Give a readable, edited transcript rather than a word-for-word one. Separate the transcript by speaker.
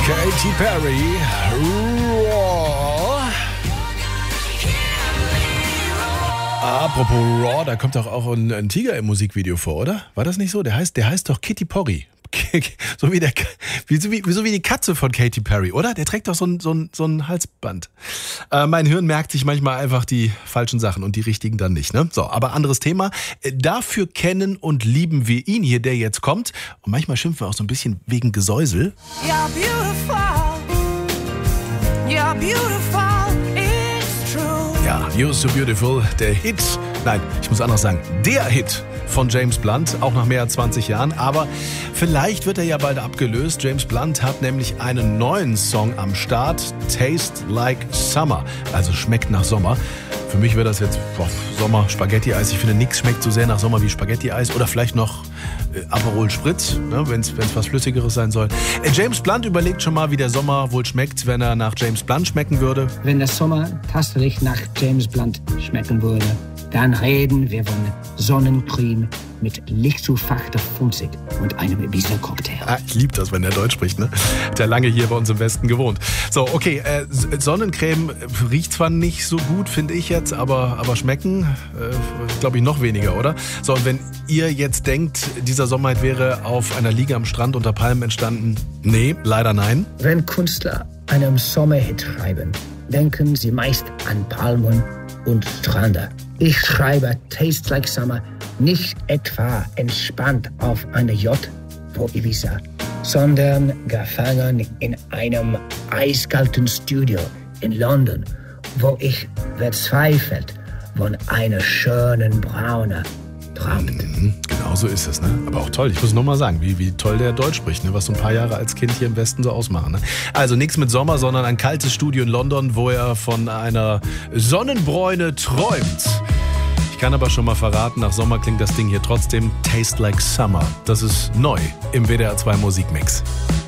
Speaker 1: Katy Perry. Raw. Apropos Raw, da kommt doch auch ein Tiger im Musikvideo vor, oder? War das nicht so? Der heißt doch Kitty Porry. So wie die Katze von Katy Perry, oder? Der trägt doch so ein Halsband. Mein Hirn merkt sich manchmal einfach die falschen Sachen und die richtigen dann nicht, ne? So, aber anderes Thema. Dafür kennen und lieben wir ihn hier, der jetzt kommt. Und manchmal schimpfen wir auch so ein bisschen wegen Gesäusel.
Speaker 2: You're beautiful. You're beautiful. It's true.
Speaker 1: Ja, You're So Beautiful, der Hit. Nein, ich muss anders sagen, der Hit von James Blunt, auch nach mehr als 20 Jahren. Aber vielleicht wird er ja bald abgelöst. James Blunt hat nämlich einen neuen Song am Start. Taste Like Summer. Also schmeckt nach Sommer. Für mich wäre das jetzt Sommer, Spaghetti-Eis. Ich finde, nichts schmeckt so sehr nach Sommer wie Spaghetti-Eis. Oder vielleicht noch Aperol Spritz, ne, wenn es was Flüssigeres sein soll. James Blunt überlegt schon mal, wie der Sommer wohl schmeckt, wenn er nach James Blunt schmecken würde.
Speaker 3: Wenn der Sommer tatsächlich nach James Blunt schmecken würde, dann reden wir von Sonnencreme mit lichtzufachter Funzig und einem Ibiza-Cocktail.
Speaker 1: Ich liebe das, wenn der Deutsch spricht, ne? Hat ja lange hier bei uns im Westen gewohnt. So, okay, Sonnencreme riecht zwar nicht so gut, finde ich jetzt, aber schmecken, glaube ich, noch weniger, oder? So, und wenn ihr jetzt denkt, dieser Sommer wäre auf einer Liege am Strand unter Palmen entstanden, nee, leider nein.
Speaker 3: Wenn Künstler einen Sommerhit schreiben, denken sie meist an Palmen und Strände. Ich schreibe Taste Like Summer nicht etwa entspannt auf einer Yacht vor Ibiza, sondern gefangen in einem eiskalten Studio in London, wo ich verzweifelt von einer schönen Braune träumte.
Speaker 1: Genau so ist es, ne? Aber auch toll. Ich muss nochmal sagen, wie toll der Deutsch spricht, ne? Was so ein paar Jahre als Kind hier im Westen so ausmachen. Ne? Also nichts mit Sommer, sondern ein kaltes Studio in London, wo er von einer Sonnenbräune träumt. Ich kann aber schon mal verraten, nach Sommer klingt das Ding hier trotzdem Taste Like Summer. Das ist neu im WDR 2 Musikmix.